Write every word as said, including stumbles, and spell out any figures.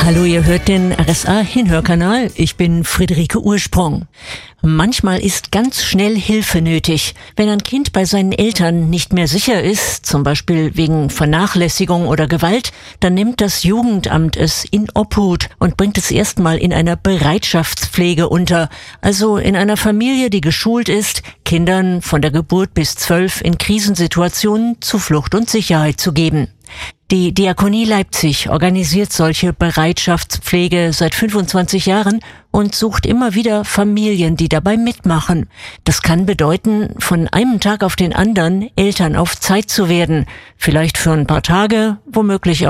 Hallo, ihr hört den R S A-Hinhörkanal. Ich bin Friederike Ursprung. Manchmal ist ganz schnell Hilfe nötig. Wenn ein Kind bei seinen Eltern nicht mehr sicher ist, zum Beispiel wegen Vernachlässigung oder Gewalt, dann nimmt das Jugendamt es in Obhut und bringt es erstmal in einer Bereitschaftspflege unter, also in einer Familie, die geschult ist, Kindern von der Geburt bis zwölf in Krisensituationen Zuflucht und Sicherheit zu geben. Die Diakonie Leipzig organisiert solche Bereitschaftspflege seit fünfundzwanzig Jahren und sucht immer wieder Familien, die dabei mitmachen. Das kann bedeuten, von einem Tag auf den anderen Eltern auf Zeit zu werden. Vielleicht für ein paar Tage, womöglich